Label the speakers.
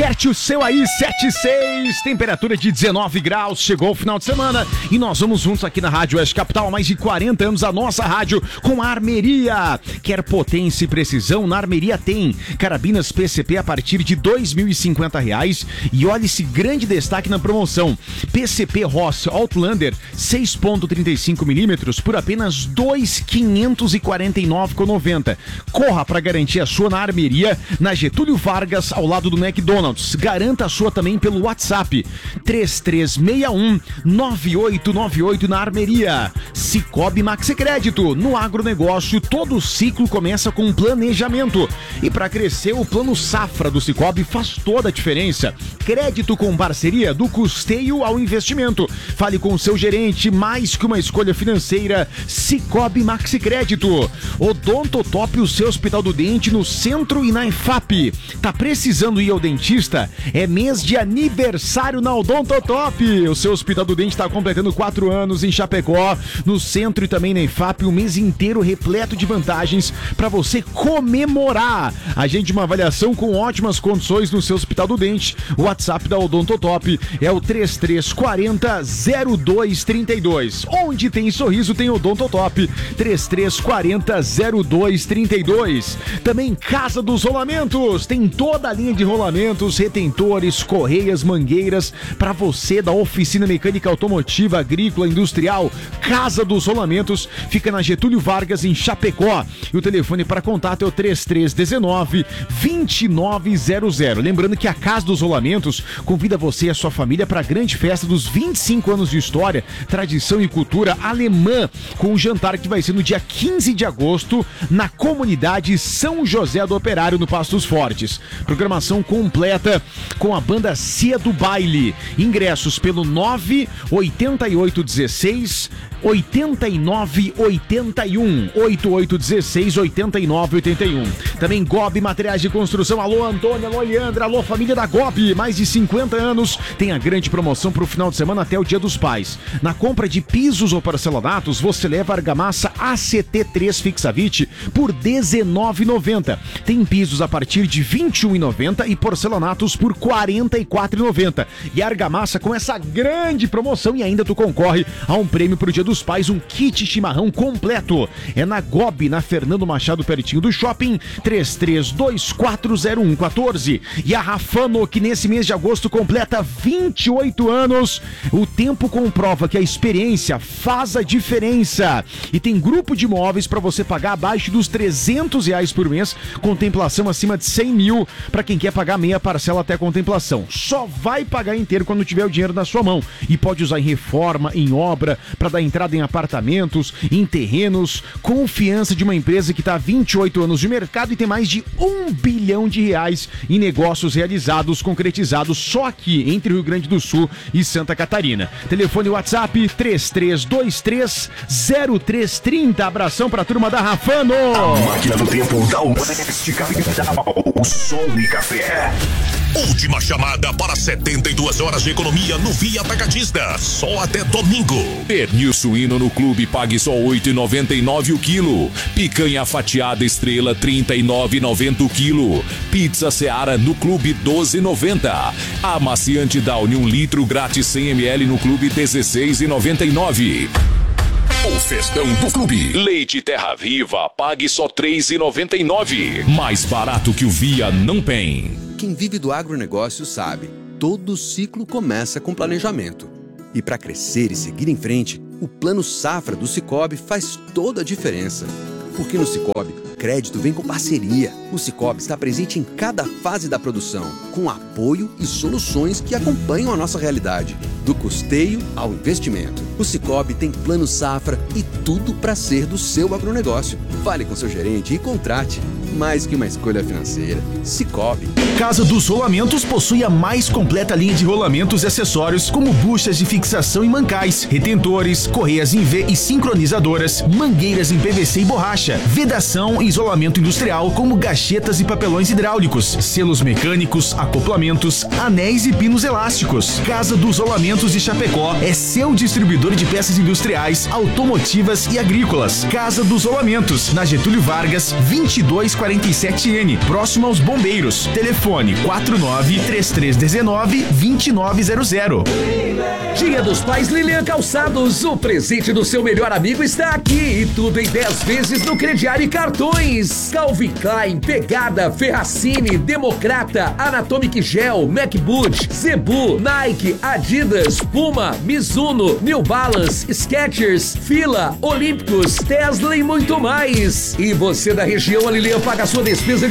Speaker 1: Acerte o seu aí, 7,6, temperatura de 19 graus, chegou o final de semana e nós vamos juntos aqui na Rádio Oeste Capital, há mais de 40 anos, a nossa rádio com a Armeria. Quer potência e precisão? Na Armeria tem carabinas PCP a partir de R$ 2.050 e olha esse grande destaque na promoção, PCP Ross Outlander 6.35mm por apenas R$ 2.549,90. Corra para garantir a sua na Armeria, na Getúlio Vargas, ao lado do McDonald's. Garanta a sua também pelo WhatsApp 3361-9898 na Armeria. Cicobi Maxicrédito. No agronegócio, todo ciclo começa com planejamento. E para crescer, o Plano Safra do Cicobi faz toda a diferença. Crédito com parceria do custeio ao investimento. Fale com o seu gerente, mais que uma escolha financeira. Cicobi Maxicrédito. Odontotop, o seu Hospital do Dente no centro e na EFAP. Tá precisando ir ao dentista? É mês de aniversário na Odontotop. O seu Hospital do Dente está completando 4 anos em Chapecó, no centro e também na EFAP, um mês inteiro repleto de vantagens para você comemorar. Agende uma avaliação com ótimas condições no seu Hospital do Dente. O WhatsApp da Odontotop é o 3340-0232. Onde tem sorriso tem Odontotop, 3340-0232. Também Casa dos Rolamentos, tem toda a linha de rolamentos, retentores, correias, mangueiras para você da oficina mecânica automotiva, agrícola, industrial. Casa dos Rolamentos fica na Getúlio Vargas, em Chapecó. E o telefone para contato é o 3319-2900. Lembrando que a Casa dos Rolamentos convida você e a sua família para a grande festa dos 25 anos de história, tradição e cultura alemã, com um jantar que vai ser no dia 15 de agosto na comunidade São José do Operário, no Pastos Fortes. Programação completa com a banda Cia do Baile. Ingressos pelo 98816 8981 8816 8981. Também Gobi Materiais de Construção. Alô Antônio, alô Leandra, alô família da Gobi, mais de 50 anos. Tem a grande promoção para o final de semana até o Dia dos Pais. Na compra de pisos ou porcelanatos, você leva argamassa ACT3 Fixavit por R$19,90. Tem pisos a partir de R$21,90 e porcelanatos por R$44,90. E argamassa com essa grande promoção, e ainda tu concorre a um prêmio pro Dia dos Pais, um kit chimarrão completo. É na Gobi, na Fernando Machado, pertinho do shopping, 33240114. E a Rafano, que nesse mês de agosto completa 28 anos. O tempo comprova que a experiência faz a diferença. E tem grupo de imóveis para você pagar abaixo dos R$300 por mês, contemplação acima de 100 mil para quem quer pagar meia parcela até contemplação. Só vai pagar inteiro quando tiver o dinheiro na sua mão. E pode usar em reforma, em obra, para dar entrada em apartamentos, em terrenos. Confiança de uma empresa que está há 28 anos de mercado e tem mais de R$1 bilhão em negócios realizados, concretizados só aqui entre Rio Grande do Sul e Santa Catarina. Telefone WhatsApp 33230330. Abração pra turma da Rafano.
Speaker 2: A máquina do tempo da Oeste Capital. O som e café. Última chamada para 72 horas de economia no Via Atacadista. Só até domingo.
Speaker 3: Pernil suíno no clube, pague só R$ 8,99 o quilo. Picanha fatiada estrela, R$ 39,90 o quilo. Pizza Seara no clube, R$ 12,90. Amaciante Downy 1 litro grátis 100 ml no clube, R$ 16,99.
Speaker 2: O festão do clube.
Speaker 3: Leite Terra Viva, pague só R$ 3,99. Mais barato que o Via não tem.
Speaker 4: Quem vive do agronegócio sabe, todo ciclo começa com planejamento. E para crescer e seguir em frente, o Plano Safra do Cicobi faz toda a diferença. Porque no Cicobi, crédito vem com parceria. O Cicobi está presente em cada fase da produção, com apoio e soluções que acompanham a nossa realidade. Do custeio ao investimento. O Cicobi tem Plano Safra e tudo para ser do seu agronegócio. Fale com seu gerente e contrate. Mais que uma escolha financeira. Cicobi.
Speaker 1: Casa dos Rolamentos possui a mais completa linha de rolamentos e acessórios, como buchas de fixação e mancais, retentores, correias em V e sincronizadoras, mangueiras em PVC e borracha, vedação e isolamento industrial, como gachetas e papelões hidráulicos, selos mecânicos, acoplamentos, anéis e pinos elásticos. Casa dos Rolamentos de Chapecó é seu distribuidor de peças industriais, automotivas e agrícolas. Casa dos Rolamentos, na Getúlio Vargas, 2240.
Speaker 5: 247N, próximo aos Bombeiros. Telefone 49-3319-2900.
Speaker 6: Dia dos Pais Lilian Calçados, o presente do seu melhor amigo está aqui e tudo em 10 vezes no crediário e cartões. Calvin Klein, Pegada, Ferracini, Democrata, Anatomic Gel, MacBoot, Zebu, Nike, Adidas, Puma, Mizuno, New Balance, Skechers, Fila, Olímpicos, Tesla e muito mais. E você da região, a Lilian paga sua despesa